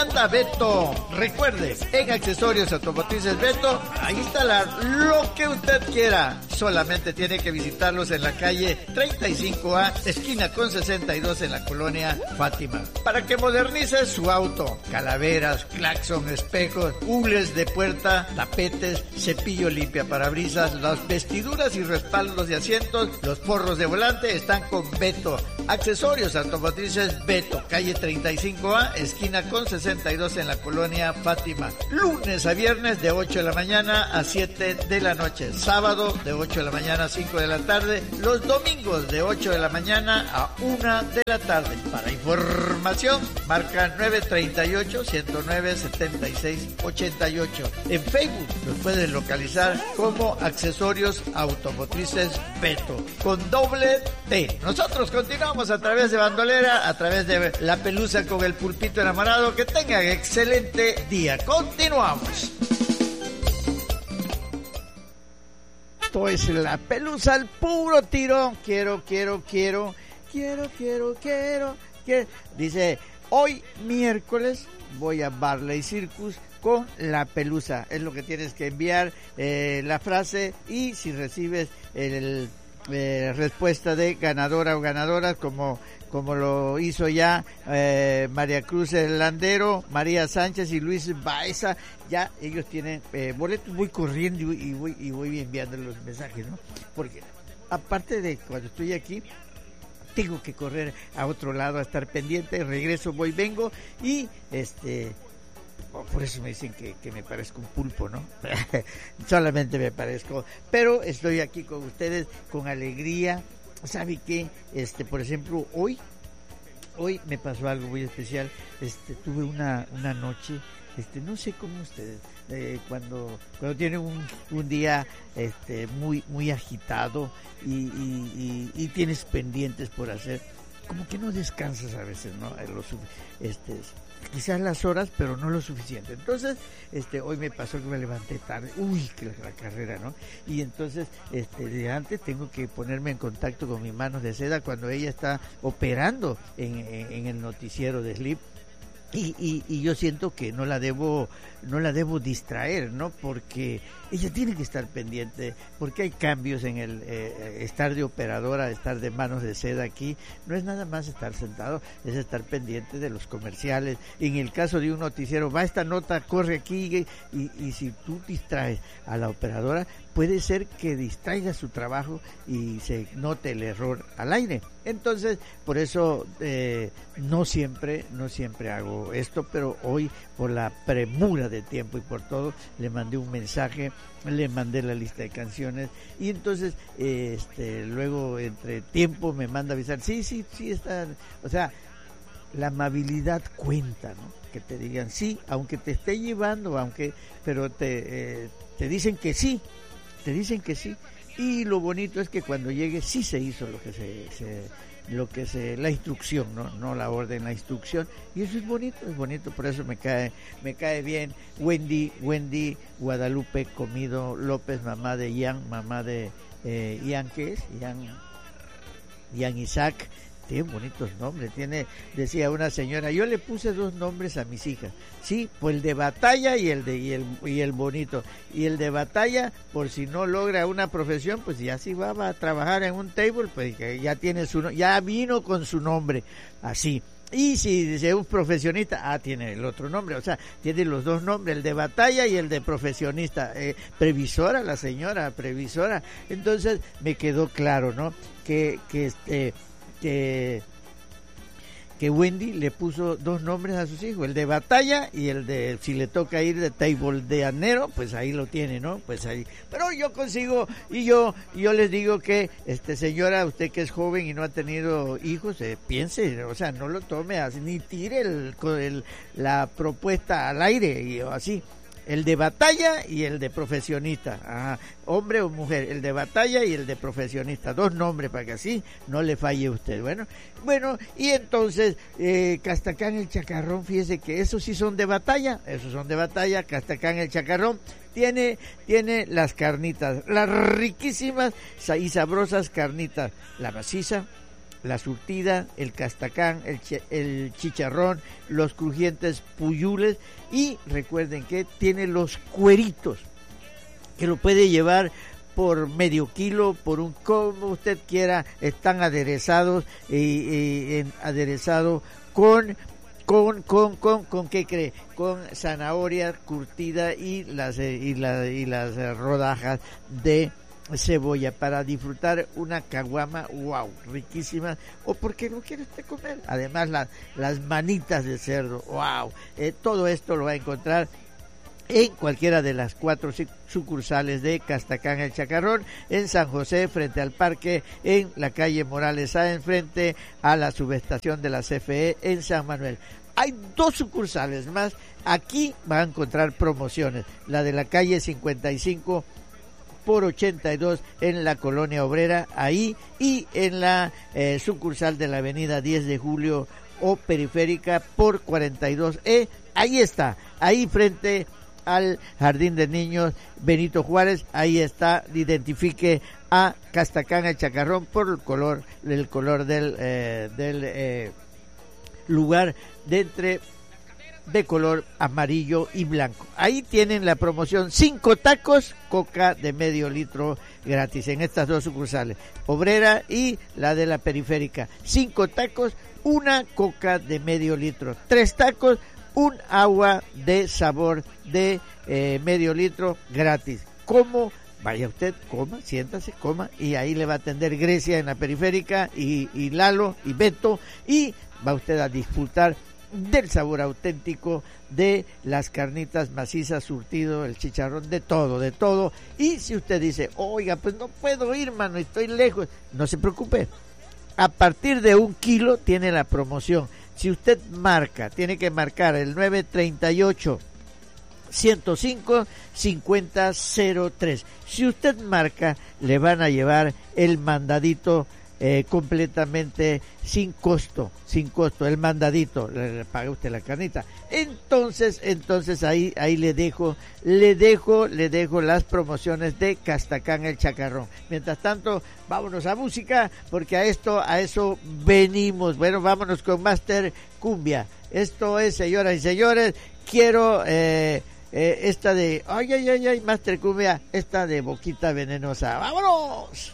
manda Beto. Recuerde, en Accesorios Automotrices Beto, a instalar lo que usted quiera. Solamente tiene que visitarlos en la calle 35A, esquina con 62 en la colonia Fátima. Para que modernice su auto, calaveras, claxon, espejos, hules de puerta, tapetes, cepillo limpia parabrisas, las vestiduras y respaldos de asientos, los forros de volante están con Beto. Accesorios Automotrices Beto, calle 35A, esquina con 62 en la colonia Fátima. Lunes a viernes de 8 de la mañana a 7 de la noche. Sábado de 8 de la mañana a 5 de la tarde. Los domingos de 8 de la mañana a 1 de la tarde. Para información, marca 938-109-7688. En Facebook los pueden localizar como Accesorios Automotrices Beto, con doble T. Nosotros continuamos a través de Bandolera, a través de La Pelusa con el Pulpito Enamorado. Que tengan excelente día. Continuamos. Esto es La Pelusa al puro tiro. Quiero. Dice, hoy miércoles voy a Barley Circus con La Pelusa. Es lo que tienes que enviar, la frase, y si recibes el respuesta de ganadora o ganadoras, como lo hizo ya María Cruz El Landero, María Sánchez y Luis Baeza. Ya ellos tienen boletos. Voy corriendo y voy enviando los mensajes, ¿no? Porque aparte de cuando estoy aquí, tengo que correr a otro lado a estar pendiente. Regreso, voy, vengo y por eso me dicen que me parezco un pulpo, ¿no? Solamente me parezco, pero estoy aquí con ustedes con alegría. ¿Sabe qué? Por ejemplo, hoy me pasó algo muy especial. Tuve una noche, no sé cómo ustedes, cuando tienen un día muy agitado y tienes pendientes por hacer, como que no descansas a veces, ¿no? Quizás las horas, pero no lo suficiente. Entonces, hoy me pasó que me levanté tarde. Que la carrera, ¿no? Y entonces, de antes tengo que ponerme en contacto con mis manos de seda cuando ella está operando en el noticiero de Sleep. Y yo siento que no la debo distraer, ¿no? Porque ella tiene que estar pendiente, porque hay cambios en el estar de operadora, estar de manos de seda aquí. No es nada más estar sentado, es estar pendiente de los comerciales. En el caso de un noticiero, va esta nota, corre aquí, y si tú distraes a la operadora, puede ser que distraiga su trabajo y se note el error al aire. Entonces, por eso no siempre hago esto, pero hoy, por la premura de tiempo y por todo, le mandé un mensaje, le mandé la lista de canciones, y entonces luego entre tiempo me manda a avisar, sí está. O sea, la amabilidad cuenta, ¿no? Que te digan sí, aunque te esté llevando, pero te dicen que sí. Te dicen que sí, y lo bonito es que cuando llegue sí se hizo la instrucción, no la orden, la instrucción, y eso es bonito, por eso me cae bien. Wendy Guadalupe Comido López, mamá de Ian, ¿qué es? Ian Isaac. Tiene bonitos nombres, decía una señora, yo le puse 2 nombres a mis hijas, sí, pues el de batalla y el bonito, y el de batalla, por si no logra una profesión, pues ya si va a trabajar en un table, pues ya tiene ya vino con su nombre, así. Y si dice un profesionista, tiene el otro nombre, o sea, tiene los 2 nombres, el de batalla y el de profesionista. Previsora, la señora, previsora. Entonces me quedó claro, ¿no? Que Wendy le puso 2 nombres a sus hijos, el de batalla y el de, si le toca ir de tableanero, pues ahí lo tiene, ¿no? Pues ahí. Pero yo consigo, y yo les digo que, señora, usted que es joven y no ha tenido hijos, piense, o sea, no lo tome así, ni tire la propuesta al aire, y así. El de batalla y el de profesionista, hombre o mujer, el de batalla y el de profesionista, 2 nombres para que así no le falle a usted. Bueno, y entontonces Castacán el Chacarrón, fíjese que esos sí son de batalla, Castacán el Chacarrón tiene las carnitas, las riquísimas y sabrosas carnitas, la maciza, la surtida, el castacán, el chicharrón, los crujientes puyules, y recuerden que tiene los cueritos, que lo puede llevar por medio kilo, por un, como usted quiera. Están aderezados aderezado con ¿qué cree? Con zanahoria curtida y las rodajas de cebolla, para disfrutar una caguama, wow, riquísima, o porque lo quiere usted comer. Además las manitas de cerdo, wow, todo esto lo va a encontrar en cualquiera de las 4 sucursales de Castacán El Chacarrón, en San José, frente al parque, en la calle Morales Sáenz, frente a la subestación de la CFE en San Manuel. Hay 2 sucursales más, aquí va a encontrar promociones, la de la calle 55 por 82 en la Colonia Obrera, ahí, y en la sucursal de la avenida 10 de Julio o Periférica por 42E, ahí está, ahí frente al Jardín de Niños Benito Juárez, ahí está, identifique a Castacán El Chacarrón por el color del lugar de color amarillo y blanco. Ahí tienen la promoción 5 tacos, coca de medio litro gratis en estas 2 sucursales, Obrera y la de la Periférica. 5 tacos, una coca de medio litro, 3 tacos, un agua de sabor de medio litro gratis. ¿Cómo? Vaya usted, coma, siéntase, coma, y ahí le va a atender Grecia en la Periférica y Lalo y Beto, y va usted a disfrutar del sabor auténtico de las carnitas macizas, surtido, el chicharrón, de todo. Y si usted dice, oiga, pues no puedo ir, mano, estoy lejos, no se preocupe, a partir de 1 kilo tiene la promoción. Si usted marca, tiene que marcar el 938 105 5003. Si usted marca, le van a llevar el mandadito completamente sin costo, el mandadito, le paga usted la carnita. Entonces ahí le dejo las promociones de Castacán El Chacarrón. Mientras tanto, vámonos a música, porque a eso venimos. Bueno, vámonos con Master Cumbia. Esto es, señoras y señores, quiero esta de, ay, Master Cumbia, esta de Boquita Venenosa. ¡Vámonos!